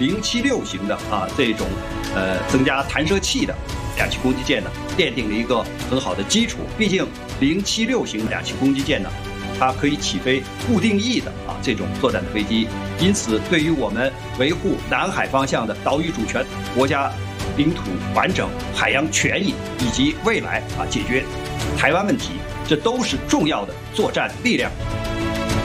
076型的这种增加弹射器的两栖攻击舰呢，奠定了一个很好的基础。毕竟076型两栖攻击舰呢，它可以起飞固定翼的这种作战的飞机，因此对于我们维护南海方向的岛屿主权、国家领土完整、海洋权益以及未来解决台湾问题，这都是重要的作战力量。